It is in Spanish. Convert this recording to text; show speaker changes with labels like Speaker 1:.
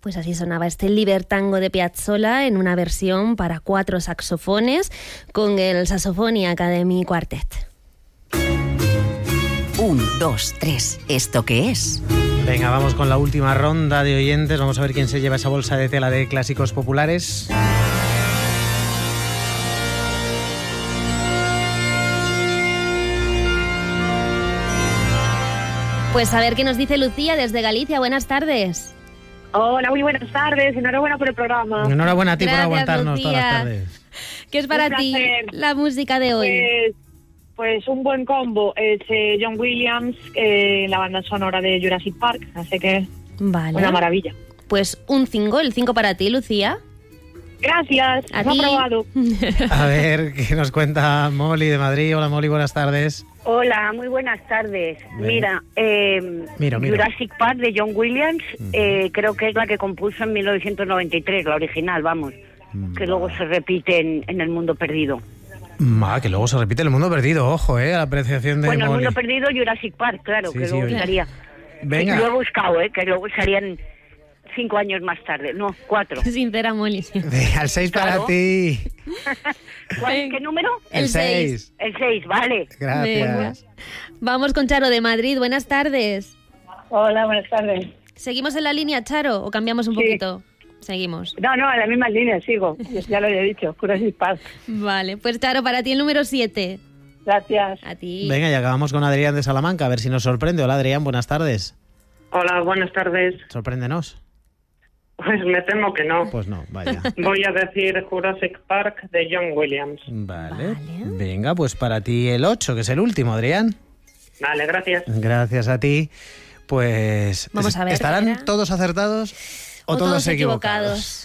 Speaker 1: Pues así sonaba este Libertango de Piazzolla en una versión para 4 saxofones con el Saxophony Academy Quartet.
Speaker 2: 1, 2, 3. ¿Esto qué es?
Speaker 3: Venga, vamos con la última ronda de oyentes. Vamos a ver quién se lleva esa bolsa de tela de clásicos populares.
Speaker 1: Pues a ver qué nos dice Lucía desde Galicia. Buenas tardes.
Speaker 4: Hola, muy buenas tardes. Enhorabuena por el programa.
Speaker 3: Enhorabuena a ti
Speaker 1: Gracias,
Speaker 3: por aguantarnos
Speaker 1: Lucía.
Speaker 3: todas las tardes.
Speaker 1: ¿Qué es para ti la música de hoy?
Speaker 4: Pues un buen combo. Es John Williams, la banda sonora de Jurassic Park. Así que
Speaker 1: Vale.
Speaker 4: una maravilla.
Speaker 1: Pues un 5, el 5 para ti, Lucía.
Speaker 4: Gracias.
Speaker 1: A
Speaker 4: Lo he
Speaker 1: ti.
Speaker 4: aprobado.
Speaker 3: A ver, ¿qué nos cuenta Molly de Madrid? Hola, Molly, buenas tardes.
Speaker 5: Hola, muy buenas tardes.
Speaker 3: Venga.
Speaker 5: Mira, Jurassic Park de John Williams, creo que es la que compuso en 1993, la original, vamos, que luego se repite en El Mundo Perdido.
Speaker 3: Que luego se repite El Mundo Perdido, ojo, la apreciación de
Speaker 5: Bueno, El
Speaker 3: Molly.
Speaker 5: Mundo Perdido, Jurassic Park, claro,
Speaker 3: Sí,
Speaker 5: que
Speaker 3: sí,
Speaker 5: luego
Speaker 3: oye.
Speaker 5: estaría.
Speaker 3: Venga.
Speaker 5: Lo he buscado, que luego serían 5 años más tarde, no, 4.
Speaker 1: Qué sincera, Molly.
Speaker 3: Al 6 para
Speaker 5: Claro.
Speaker 3: ti.
Speaker 5: ¿Qué número?
Speaker 1: El 6.
Speaker 5: El 6, vale.
Speaker 1: Venga.
Speaker 3: Gracias.
Speaker 1: Vamos con Charo de Madrid. Buenas tardes.
Speaker 4: Hola, buenas tardes.
Speaker 1: ¿Seguimos en la línea, Charo, o cambiamos un poquito? Seguimos.
Speaker 4: No, en la misma línea sigo. Ya lo había dicho. Jurassic Park.
Speaker 1: Vale, pues Charo, para ti el número 7.
Speaker 4: Gracias.
Speaker 1: A ti.
Speaker 3: Venga, y acabamos con Adrián de Salamanca, a ver si nos sorprende. Hola, Adrián, buenas tardes.
Speaker 6: Hola, buenas tardes.
Speaker 3: Sorpréndenos.
Speaker 6: Pues me temo que no.
Speaker 3: Pues no, vaya.
Speaker 6: Voy a decir Jurassic Park de John Williams.
Speaker 3: Vale. Venga, pues para ti el 8, que es el último, Adrián.
Speaker 6: Vale, gracias.
Speaker 3: Gracias a ti. Pues
Speaker 1: Vamos a ver,
Speaker 3: ¿estarán
Speaker 1: ¿era?
Speaker 3: todos acertados o todos equivocados?